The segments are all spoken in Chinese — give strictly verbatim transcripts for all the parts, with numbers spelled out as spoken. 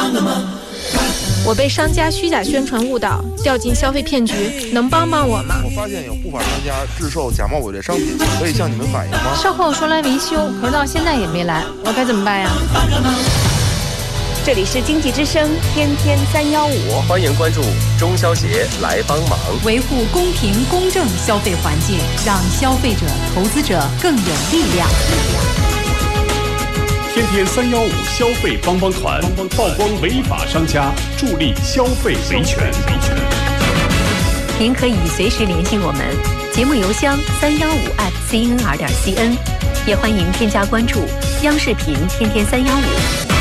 我被商家虚假宣传误导，掉进消费骗局，能帮帮我吗？ 我发现有不法商家制售假冒伪劣商品，可以向你们反映吗？ 售后说来维修，可是到现在也没来，我该怎么办呀？ 这里是经济之声天天三幺五， 欢迎关注中消协来帮忙， 维护公平公正消费环境，让消费者、投资者更有力量。 天天三幺五消费帮帮团，曝光违法商家，助力消费维权。 您可以随时联系我们，节目邮箱三幺五 at c n r 点 c n， 也欢迎添加关注央视频天天三幺五。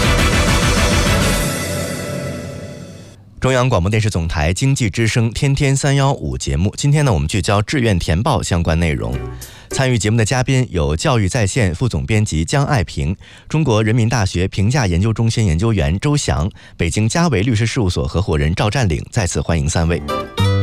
中央广播电视总台经济之声天天三幺五节目，今天呢，我们聚焦志愿填报相关内容。参与节目的嘉宾有教育在线副总编辑江爱萍、中国人民大学评价研究中心研究员周翔、北京嘉维律师事务所合伙人赵占领，再次欢迎三位。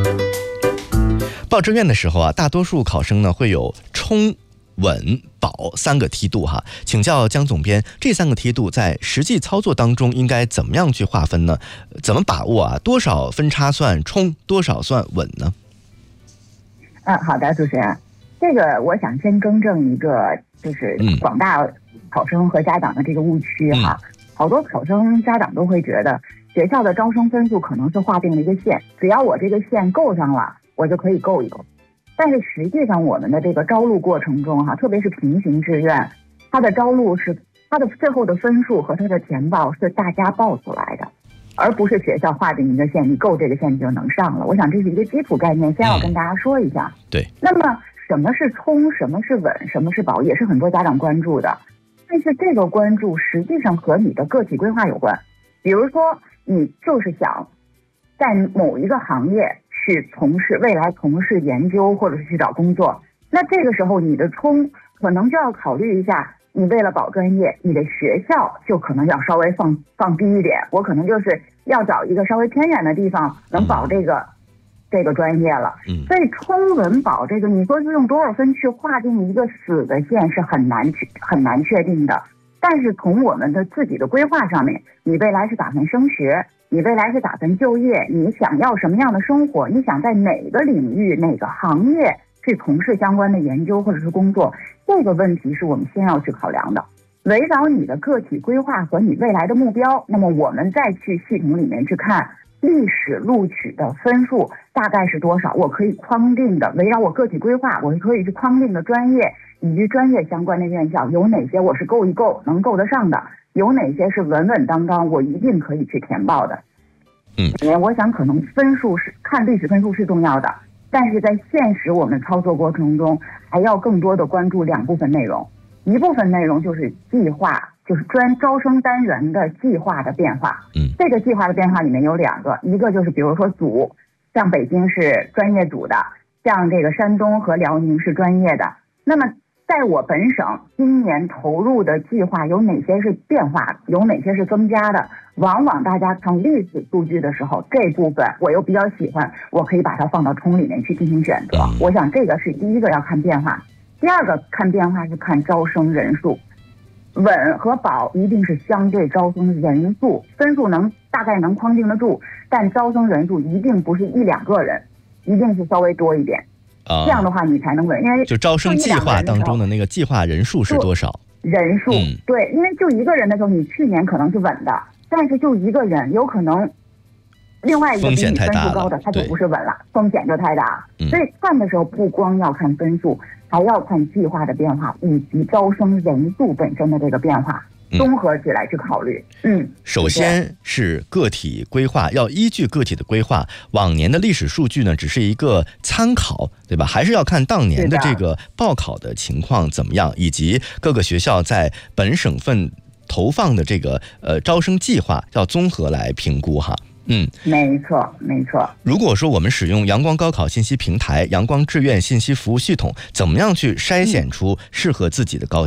报志愿的时候啊，大多数考生呢会有冲、稳、保三个梯度哈，请教江总编，这三个梯度在实际操作当中应该怎么样去划分呢？怎么把握啊？多少分差算冲，多少算稳呢？ 嗯，好的，主持人，这个我想先更正一个，就是广大考生和家长的这个误区哈。嗯、好多考生家长都会觉得学校的招生分数可能是划定了一个线，只要我这个线够上了，我就可以够一够。但是实际上我们的这个招录过程中哈，特别是平行志愿，它的招录是它的最后的分数和它的填报是大家报出来的，而不是学校划定一个线，你够这个线你就能上了。我想这是一个基础概念，先要跟大家说一下。 嗯、对。 那么什么是冲，什么是稳，什么是保，也是很多家长关注的。但是这个关注实际上和你的个体规划有关。比如说你就是想在某一个行业去从事未来从事研究或者是去找工作，那这个时候你的冲可能就要考虑一下，你为了保专业，你的学校就可能要稍微放放低一点，我可能就是要找一个稍微偏远的地方能保这个、嗯、这个专业了。 嗯， 所以冲稳保这个，你说是用多少分去划定一个死的线是很难去很难确定的。但是从我们的自己的规划上面，你未来是打算升学，你未来是打算就业，你想要什么样的生活，你想在哪个领域哪个行业去从事相关的研究或者是工作，这个问题是我们先要去考量的。围绕你的个体规划和你未来的目标，那么我们再去系统里面去看历史录取的分数大概是多少，我可以框定的，围绕我个体规划，我可以去框定的专业以及专业相关的院校有哪些我是够一够能够得上的，有哪些是稳稳当当我一定可以去填报的。 嗯， 因为我想可能分数是看历史分数是重要的，但是在现实我们操作过程中还要更多的关注两部分内容。一部分内容就是计划，就是专招生单元的计划的变化。 嗯， 这个计划的变化里面有两个，一个就是比如说组，像北京是专业组的，像这个山东和辽宁是专业的。那么在我本省今年投入的计划有哪些是变化，有哪些是增加的，往往大家看历史数据的时候，这部分我又比较喜欢，我可以把它放到冲里面去进行选择。我想这个是第一个要看变化。第二个看变化是看招生人数，稳和保一定是相对招生人数，分数能大概能框定得住，但招生人数一定不是一两个人，一定是稍微多一点。啊、这样的话你才能稳，因为就招生计划当中的那个计划人数是多少？ 人数、嗯、对，因为就一个人的时候，你去年可能是稳的，但是就一个人，有可能另外一个比你分数高的，他就不是稳了，风险就太大。 嗯、 所以看的时候不光要看分数，还要看计划的变化以及招生人数本身的这个变化。综合起来去考虑。嗯， 首先是个体规划，要依据个体的规划，往年的历史数据呢只是一个参考，对吧？还是要看当年的这个报考的情况怎么样，以及各个学校在本省份投放的这个呃招生计划，要综合来评估哈。嗯， 没错没错。 如果说我们使用阳光高考信息平台、阳光志愿信息服务系统，怎么样去筛选出适合自己的高